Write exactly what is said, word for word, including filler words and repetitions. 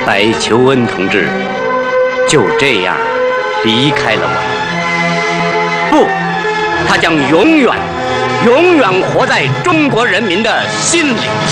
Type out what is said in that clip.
白求恩同志就这样离开了我。不，他将永远、永远活在中国人民的心里。